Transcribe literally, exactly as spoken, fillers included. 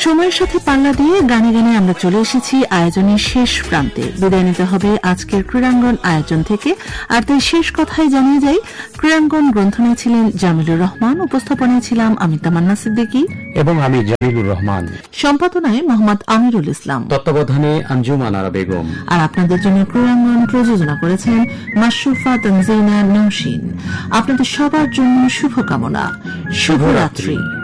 সময়ের সাথে পাল্লা দিয়ে গানে গানে আমরা চলে এসেছি আয়োজনের শেষ প্রান্তে। বিদায় নিতে হবে আজকের ক্রীড়াঙ্গন আয়োজন থেকে। আর তাই শেষ কথাই জানিয়ে যাই, ক্রীড়াঙ্গন গ্রন্থনায় ছিলেন জামিলুর রহমান, উপস্থাপনায় ছিলাম আমি তামান্না সিদ্দিকী এবং আমি জামিলুর রহমান, সম্পাদনায় মোহাম্মদ আমিরুল ইসলাম, তত্ত্বাবধানে আঞ্জুমান আরা বেগম। আর আপনাদের জন্য ক্রীড়াঙ্গন প্রযোজনা করেছেন মাশরুফা তানজিনা নওশীন। আপনাদের সবার জন্য শুভকামনা। শুভরাত্রি।